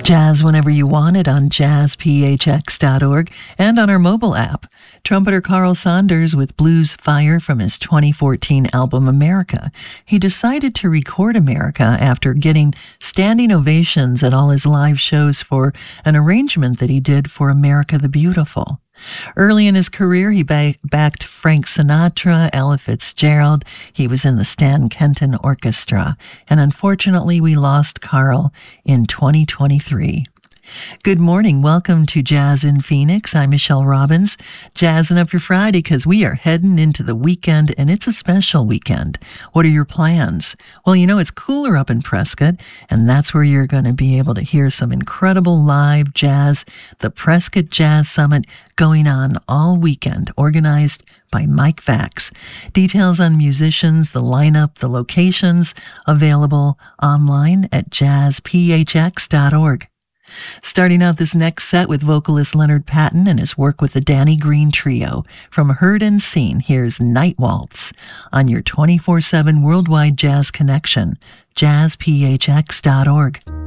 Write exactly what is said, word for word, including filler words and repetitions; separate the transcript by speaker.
Speaker 1: Jazz whenever you want it on jazz p h x dot org and on our mobile app. Trumpeter Carl Saunders with Blues Fire from his twenty fourteen album America. He decided to record America after getting standing ovations at all his live shows for an arrangement that he did for America the Beautiful. Early in his career, he ba- backed Frank Sinatra, Ella Fitzgerald. He was in the Stan Kenton Orchestra. And unfortunately, we lost Carl in twenty twenty-three. Good morning. Welcome to Jazz in Phoenix. I'm Michelle Robbins, jazzing up your Friday because we are heading into the weekend, and it's a special weekend. What are your plans? Well, you know, it's cooler up in Prescott, and that's where you're going to be able to hear some incredible live jazz. The Prescott Jazz Summit going on all weekend, organized by Mike Vax. Details on musicians, the lineup, the locations available online at jazz p h x dot org. Starting out this next set with vocalist Leonard Patton and his work with the Danny Green Trio. From Heard and Seen, here's Night Waltz on your twenty-four seven worldwide jazz connection, jazz p h x dot org.